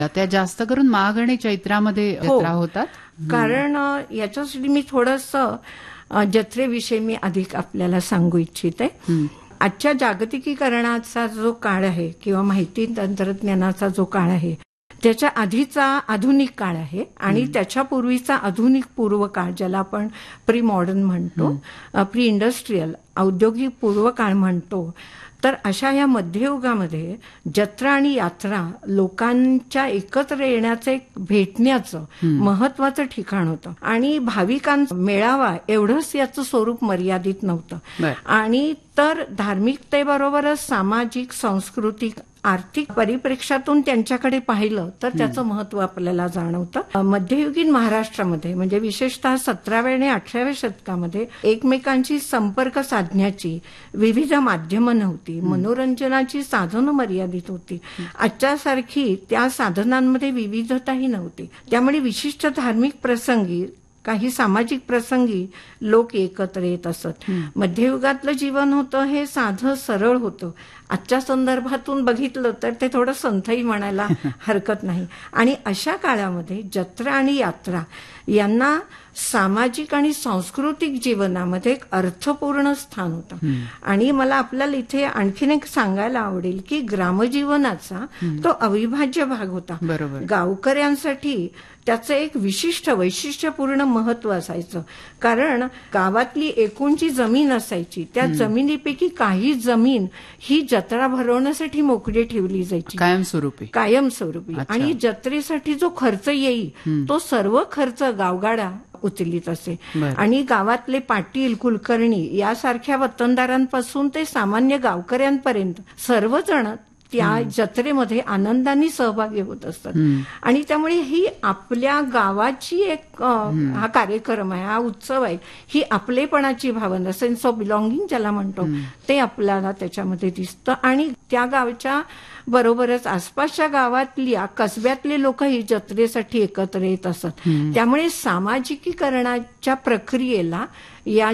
त्या जास्त करून माघ आणि चैत्रामध्ये जत्रा होतात. कारण याच्यासाठी मी थोडंसं जत्रेविषयी मी अधिक आपल्याला सांगू इच्छिते. आजच्या जागतिकीकरणाचा जो काळ आहे किंवा माहिती तंत्रज्ञानाचा जो काळ आहे त्याच्या आधीचा आधुनिक काळ आहे आणि त्याच्या पूर्वीचा आधुनिक पूर्व काळ ज्याला आपण प्री मॉडर्न म्हणतो, प्री इंडस्ट्रियल औद्योगिक पूर्व काळ म्हणतो. तर अशा या मध्ययुगामध्ये जत्रा आणि यात्रा लोकांच्या एकत्र येण्याचं एक भेटण्याचं महत्वाचं ठिकाण होतं आणि भाविकांचा मेळावा एवढंच याचं स्वरूप मर्यादित नव्हतं. आणि तर धार्मिकतेबरोबरच सामाजिक, सांस्कृतिक, आर्थिक परिप्रेक्ष्यातून त्यांच्याकडे पाहिलं तर त्याचं महत्व आपल्याला जाणवतं. मध्ययुगीन महाराष्ट्रामध्ये म्हणजे विशेषतः 17व्या आणि 18व्या शतकामध्ये एकमेकांशी संपर्क साधण्याची विविध माध्यमं नव्हती, मनोरंजनाची साधनं मर्यादित होती. आजच्यासारखी त्या साधनांमध्ये विविधताही नव्हती. त्यामुळे विशिष्ट धार्मिक प्रसंगी, काही सामाजिक प्रसंगी लोक एकत्र येत असत. मध्ययुगातलं जीवन होतं हे साधं सरळ होतं. आजच्या संदर्भातून बघितलं तर ते थोडं संथही म्हणायला हरकत नाही. आणि अशा काळामध्ये जत्रा आणि यात्रा यांना सामाजिक आणि सांस्कृतिक जीवनामध्ये एक अर्थपूर्ण स्थान होतं. आणि मला आपल्याला इथे आणखीन एक सांगायला आवडेल की ग्रामजीवनाचा तो अविभाज्य भाग होता. गावकऱ्यांसाठी त्याचं एक विशिष्ट वैशिष्ट्यपूर्ण महत्व असायचं. कारण गावातली एकूण जी जमीन असायची त्या जमिनीपैकी काही जमीन ही जत्रा भरवण्यासाठी मोकळी ठेवली जायची कायमस्वरूपी. आणि जत्रेसाठी जो खर्च येईल तो सर्व खर्च गावगाडा उचलीत असे. आणि गावातले पाटील, कुलकर्णी यासारख्या वतनदारांपासून ते सामान्य गावकऱ्यांपर्यंत सर्वजण त्या जत्रेमध्ये आनंदाने सहभागी होत असतात. आणि त्यामुळे ही आपल्या गावाची एक हा कार्यक्रम आहे, हा उत्सव आहे, ही आपलेपणाची भावना, सेन्स ऑफ बिलॉंगिंग ज्याला म्हणतो, ते आपल्याला त्याच्यामध्ये दिसतं. आणि त्या गावच्या बरोबरच आसपासच्या गावातल्या कसब्यातले लोक ही जत्रेसाठी एकत्र येत असत. त्यामुळे सामाजिकीकरणाच्या प्रक्रियेला या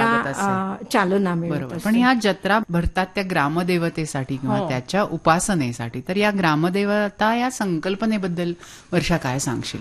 जत्रा चालना मिळत असते. पण या जत्रा भरतात त्या ग्रामदेवतेसाठी किंवा त्याच्या उपासनेसाठी. तर या ग्रामदेवता या संकल्पनेबद्दल वर्षा काय सांगशील?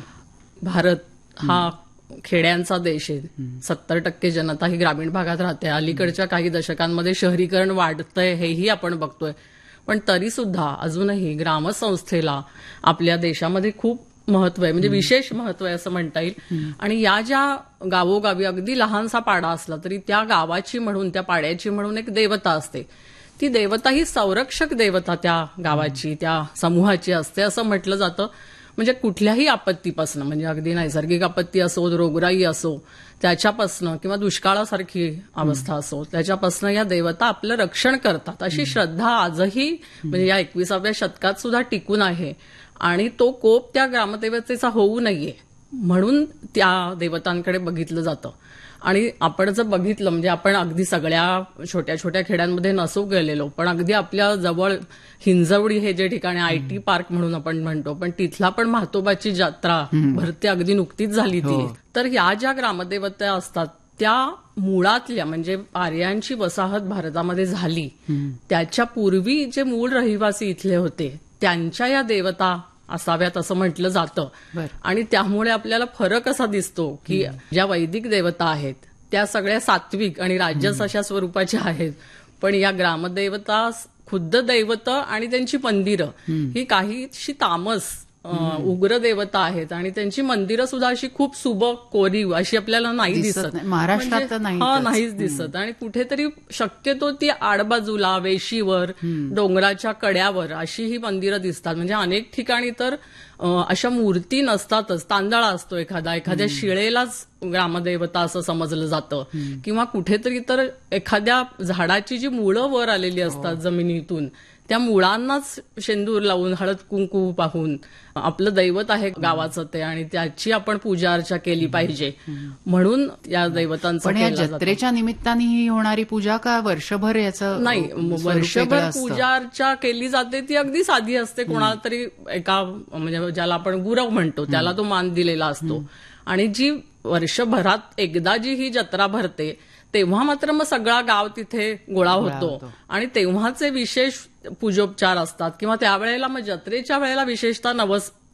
भारत हा खेड्यांचा देश आहे. 70% जनता ही ग्रामीण भागात राहते. अलीकडच्या काही दशकांमध्ये शहरीकरण वाढतंय हेही आपण बघतोय. पण तरी सुद्धा अजूनही ग्रामसंस्थेला आपल्या देशामध्ये खूप महत्व आहे, म्हणजे विशेष महत्व आहे असं म्हणता येईल. आणि या ज्या गावोगावी अगदी लहानसा पाडा असला तरी त्या गावाची म्हणून, त्या पाड्याची म्हणून एक देवता असते. ती देवता ही संरक्षक देवता त्या गावाची, त्या समूहाची असते असं म्हटलं जातं. म्हणजे कुठल्याही आपत्तीपासून, म्हणजे अगदी नैसर्गिक आपत्ती असो, रोगराई असो, त्याच्यापासनं किंवा दुष्काळासारखी अवस्था असो, त्याच्यापासनं या देवता आपलं रक्षण करतात अशी श्रद्धा आजही म्हणजे या 21व्या शतकात सुद्धा टिकून आहे. आणि तो कोप त्या ग्रामदेवतेचा होऊ नये म्हणून त्या देवतांकडे बघितलं जातं. आणि आपण जर बघितलं म्हणजे आपण अगदी सगळ्या छोट्या छोट्या खेड्यांमध्ये नसू गेलेलो, पण अगदी आपल्या जवळ हिंजवडी हे जे ठिकाण IT पार्क म्हणून आपण म्हणतो, पण तिथला पण म्हातोबाची जत्रा भरते, अगदी नुकतीच झाली ती. तर या ज्या ग्रामदेवता असतात त्या मुळातल्या म्हणजे आर्यांची वसाहत भारतामध्ये झाली त्याच्या पूर्वी जे मूळ रहिवासी इथले होते त्यांच्या या देवता असाव्यात असं म्हटलं जातं. आणि त्यामुळे आपल्याला फरक असा दिसतो की ज्या वैदिक देवता आहेत त्या सगळ्या सात्विक आणि राजस अशा स्वरूपाच्या आहेत, पण या ग्रामदेवता खुद्द दैवत आणि त्यांची मंदिरं ही काहीशी तामस उग्र देवता आहेत. आणि त्यांची मंदिरं सुद्धा अशी खूप सुबक, कोरीव अशी आपल्याला नाही दिसत, महाराष्ट्रात नाहीच दिसत. आणि कुठेतरी शक्यतो ती आडबाजूला, वेशीवर, डोंगराच्या कड्यावर अशी ही मंदिरं दिसतात. म्हणजे अनेक ठिकाणी तर अशा मूर्ती नसतातच, तांदळा असतो एखाद्या शिळेलाच ग्रामदेवता असं समजलं जातं. किंवा कुठेतरी तर एखाद्या झाडाची जी मुळं वर आलेली असतात जमिनीतून त्या मुळांनाच शेंदूर लावून, हळद कुंकू पाहून आपलं दैवत आहे गावाचं ते, आणि त्याची आपण पूजा अर्चा केली पाहिजे म्हणून या दैवतांचं. पण या जत्रेच्या निमित्ताने ही होणारी पूजा का वर्षभर याचं नाही, वर्षभर पूजा अर्चा केली जाते ती अगदी साधी असते. कोणाला तरी एका म्हणजे ज्याला आपण गुरव म्हणतो त्याला तो मान दिलेला असतो. आणि जी वर्षभरात एकदा जी ही जत्रा भरते तेव्हा मात्र मग सगळा गाव तिथे गोळा होतो आणि तेव्हाचे विशेष पूजोपचार असतात. किंवा त्यावेळेला मग जत्रेच्या वेळेला विशेषतः नवस